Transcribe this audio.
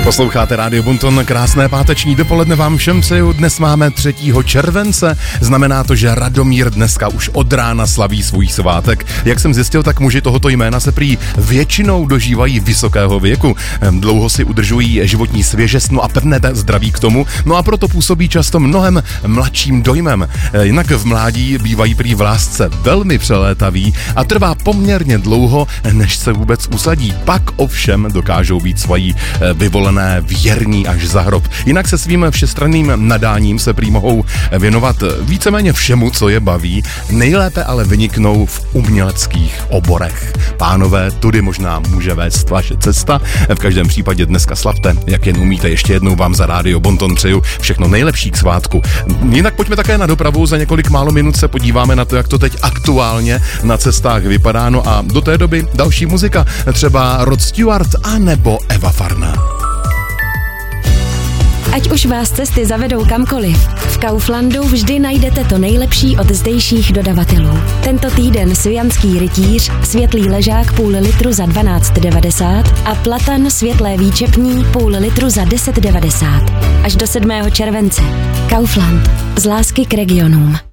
Posloucháte Rádio Bonton, krásné páteční dopoledne vám všem přeju. Dnes máme 3. července, znamená to, že Radomír dneska už od rána slaví svůj svátek. Jak jsem zjistil, tak muži tohoto jména se prý většinou dožívají vysokého věku. Dlouho si udržují životní svěžest, no a pevné zdraví k tomu, no a proto působí často mnohem mladším dojmem. Jinak v mládí bývají prý v lásce velmi přelétaví a trvá poměrně dlouho, než se vůbec usadí. Pak ovšem dokážou být svojí vyvolené věrní až za hrob. Jinak se svým všestranným nadáním se prý mohou věnovat víceméně všemu, co je baví, nejlépe ale vyniknou v uměleckých oborech. Pánové, tudy možná může vést vaše cesta. V každém případě dneska slavte, jak jen umíte. Ještě jednou vám za Rádio Bonton přeju všechno nejlepší k svátku. Jinak pojďme také na dopravu, za několik málo minut se podíváme na to, jak to teď aktuálně na cestách vypadá, no a do té doby další muzika, třeba Rod Stewart a nebo Eva Farná. Ať už vás cesty zavedou kamkoliv, v Kauflandu vždy najdete to nejlepší od zdejších dodavatelů. Tento týden svijanský rytíř, světlý ležák půl litru za 12,90 a platan světlé výčepní půl litru za 10,90. Až do 7. července. Kaufland. Z lásky k regionům.